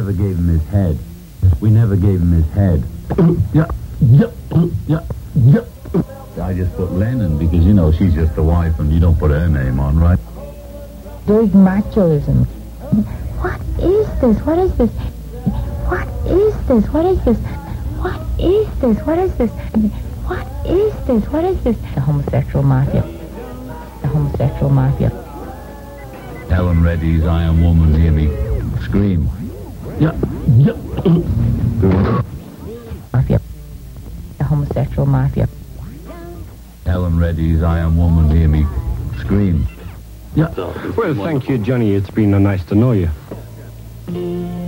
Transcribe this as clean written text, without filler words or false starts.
never gave him his head. We never gave him his head. Yeah. I just put Lennon because, you know, she's just the wife and you don't put her name on, right? There's machoism. What is this? What is this? What is this? What is this? What is this? What is this? What is this? What is this? The homosexual mafia. The homosexual mafia. Helen Reddy's I Am Woman, hear me scream. Yeah. Mafia. The homosexual mafia. Helen Reddy's I Am Woman, hear me scream. Yeah. Well, thank you, Johnny. It's been nice to know you.